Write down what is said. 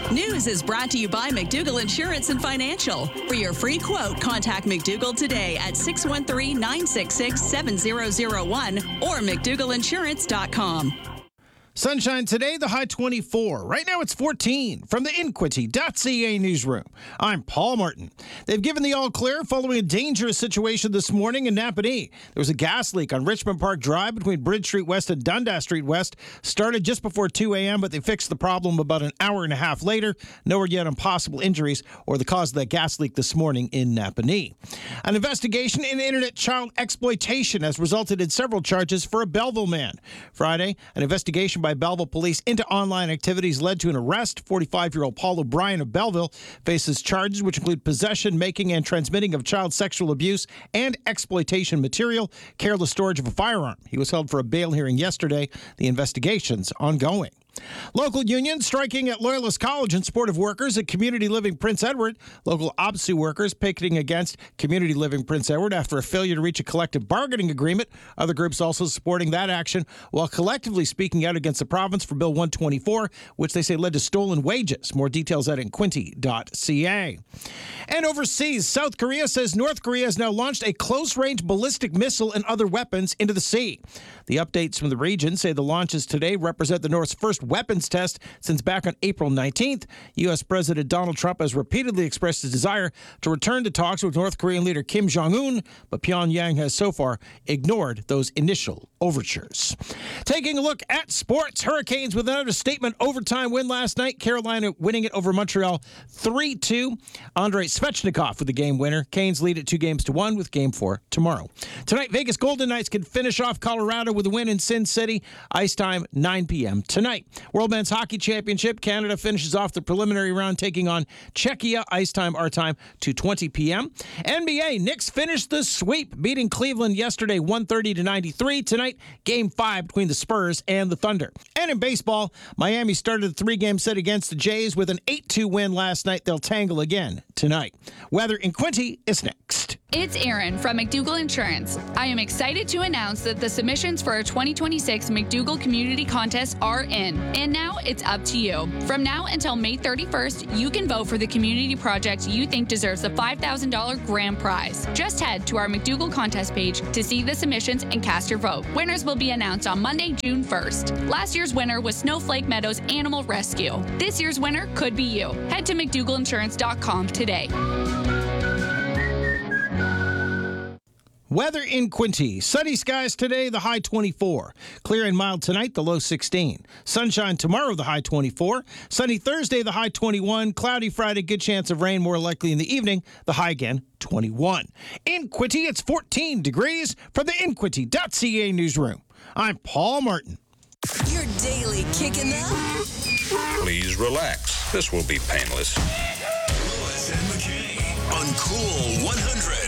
News is brought to you by McDougall Insurance and Financial. For your free quote, contact McDougall today at 613-966-7001 or McDougallInsurance.com. Sunshine today, the high 24. Right now it's 14 from the Inquity.ca newsroom. I'm Paul Martin. They've given the all clear following a dangerous situation this morning in Napanee. There was a gas leak on Richmond Park Drive between Bridge Street West and Dundas Street West. Started just before 2 a.m., but they fixed the problem about an hour and a half later. No word yet on possible injuries or the cause of that gas leak this morning in Napanee. An investigation in internet child exploitation has resulted in several charges for a Belleville man. Friday, an investigation by Belleville police into online activities led to an arrest. 45-year-old Paul O'Brien of Belleville faces charges which include possession, making, and transmitting of child sexual abuse and exploitation material, careless storage of a firearm. He was held for a bail hearing yesterday. The investigation's ongoing. Local unions striking at Loyalist College in support of workers at Community Living Prince Edward. Local OBSU workers picketing against Community Living Prince Edward after a failure to reach a collective bargaining agreement. Other groups also supporting that action while collectively speaking out against the province for Bill 124, which they say led to stolen wages. More details at Inquity.ca. And overseas, South Korea says North Korea has now launched a close-range ballistic missile and other weapons into the sea. The updates from the region say the launches today represent the North's first weapons test since back on April 19th. U.S. President Donald Trump has repeatedly expressed his desire to return to talks with North Korean leader Kim Jong-un, but Pyongyang has so far ignored those initial overtures. Taking a look at sports, Hurricanes with another statement overtime win last night. Carolina winning it over Montreal 3-2. Andrei Svechnikov with the game winner. Canes lead it 2-1 with Game 4 tomorrow. Tonight, Vegas Golden Knights can finish off Colorado with a win in Sin City. Ice time 9 p.m. tonight. World Men's Hockey Championship, Canada finishes off the preliminary round taking on Czechia. Ice time, our time, 2:20 p.m. NBA, Knicks finished the sweep, beating Cleveland yesterday 130-93. Tonight, Game 5 between the Spurs and the Thunder. And in baseball, Miami started a 3-game set against the Jays with an 8-2 win last night. They'll tangle again tonight. Weather in Quinty is next. It's Erin from McDougall Insurance. I am excited to announce that the submissions for our 2026 McDougall Community Contest are in, and now it's up to you. From now until May 31st, you can vote for the community project you think deserves the $5,000 grand prize. Just head to our McDougall Contest page to see the submissions and cast your vote. Winners will be announced on Monday, June 1st. Last year's winner was Snowflake Meadows Animal Rescue. This year's winner could be you. Head to McDougallInsurance.com today. Weather in Quinty. Sunny skies today, the high 24. Clear and mild tonight, the low 16. Sunshine tomorrow, the high 24. Sunny Thursday, the high 21. Cloudy Friday, good chance of rain, more likely in the evening, the high again 21. In Quinty, it's 14 degrees from the Inquity.ca newsroom. I'm Paul Martin. Your daily kick in the... Please relax. This will be painless. Lewis and McKay on Cool 100.